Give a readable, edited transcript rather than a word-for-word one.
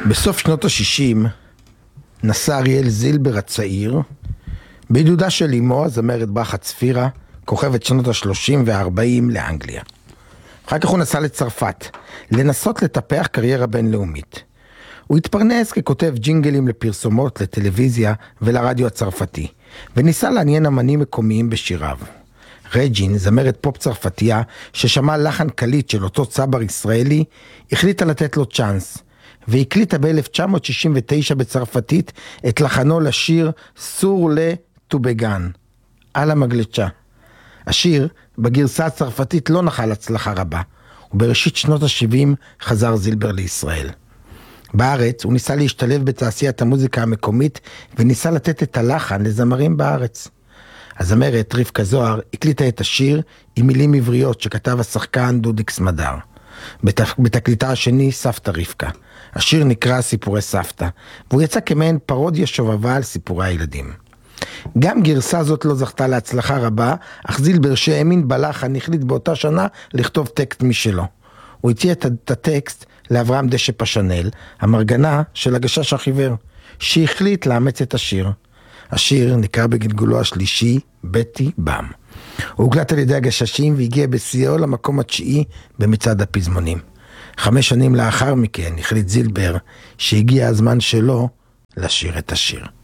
בסוף שנות ה-60 נסע אריאל זילבר הצעיר בעידודה של אמו, הזמרת ברכה צפירה, כוכבת שנות ה-30 וה-40 לאנגליה. אחר כך הוא נסע לצרפת, לנסות לטפח קריירה בינלאומית. הוא התפרנס ככותב ג'ינגלים לפרסומות, לטלוויזיה ולרדיו הצרפתי, וניסה לעניין אמנים מקומיים בשיריו. רג'ין, זמרת פופ צרפתיה ששמע לחן קליט של אותו צבר ישראלי, החליטה לתת לו צ'אנס, והקליטה ב-1969 בצרפתית את לחנו לשיר סור לטובגן, על המגלצ'ה. השיר בגרסה הצרפתית לא נחל הצלחה רבה, ובראשית שנות ה-70 חזר זילבר לישראל. בארץ הוא ניסה להשתלב בתעשיית המוזיקה המקומית, וניסה לתת את הלחן לזמרים בארץ. הזמרת רבקה זוהר הקליטה את השיר עם מילים עבריות שכתב השחקן דודיק סמדר. בתקליטה השני סבתא רבקה. השיר נקרא סיפורי סבתא, והוא יצא כמעין פרודיה שובבה על סיפורי הילדים. גם גרסה זאת לא זכתה להצלחה רבה, אך זילבר שהאמין בלחן החליט באותה שנה לכתוב טקסט משלו. הוא הציע את הטקסט לאברהם דשא פשנל, המרגנה של הגשש החיוור, שהחליט לאמץ את השיר. השיר נקרא בגלגולו השלישי בטי בם. הוא הוקלט על ידי הגששים והגיע בשיאו למקום התשיעי במצעד הפזמונים. 5 שנים לאחר מכן החליט זילבר שהגיע הזמן שלו לשיר את השיר.